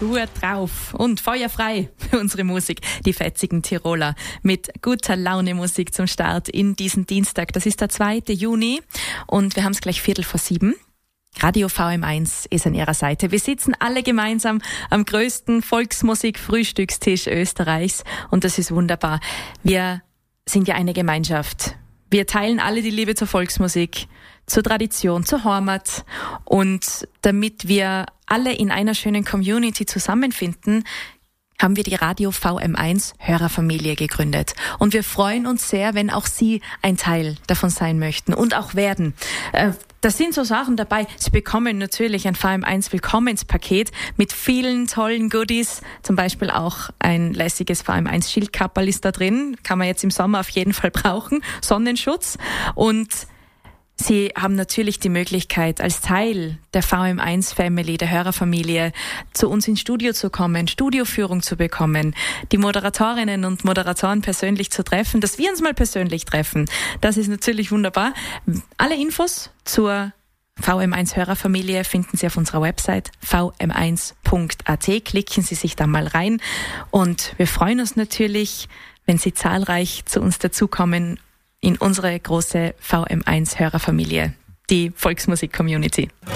gut drauf und feuerfrei für unsere Musik, die fetzigen Tiroler, mit guter Laune Musik zum Start in diesen Dienstag. Das ist der 2. Juni und wir haben es gleich 6:15. Radio VM1 ist an Ihrer Seite. Wir sitzen alle gemeinsam am größten Volksmusik-Frühstückstisch Österreichs und das ist wunderbar. Wir sind ja eine Gemeinschaft. Wir teilen alle die Liebe zur Volksmusik, zur Tradition, zur Heimat und damit wir alle in einer schönen Community zusammenfinden, haben wir die Radio VM1 Hörerfamilie gegründet. Und wir freuen uns sehr, wenn auch Sie ein Teil davon sein möchten und auch werden. Das sind so Sachen dabei. Sie bekommen natürlich ein VM1 Willkommenspaket mit vielen tollen Goodies. Zum Beispiel auch ein lässiges VM1 Schildkapperl ist da drin. Kann man jetzt im Sommer auf jeden Fall brauchen. Sonnenschutz. Und Sie haben natürlich die Möglichkeit, als Teil der VM1 Family, der Hörerfamilie, zu uns ins Studio zu kommen, Studioführung zu bekommen, die Moderatorinnen und Moderatoren persönlich zu treffen, dass wir uns mal persönlich treffen. Das ist natürlich wunderbar. Alle Infos zur VM1 Hörerfamilie finden Sie auf unserer Website vm1.at. Klicken Sie sich da mal rein. Und wir freuen uns natürlich, wenn Sie zahlreich zu uns dazukommen in unsere große VM1 Hörerfamilie, die Volksmusik-Community.